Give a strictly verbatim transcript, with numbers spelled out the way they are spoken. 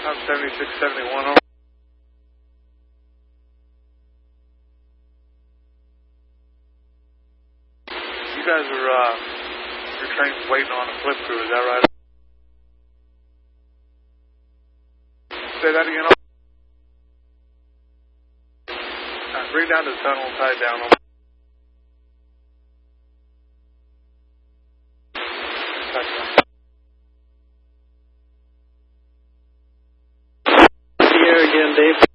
I'm seventy-six seventy-one over. You guys are, uh, your train's waiting on a flip crew, is that right? Say that again. Right, bring down to the tunnel and tie it down. Here again, Dave.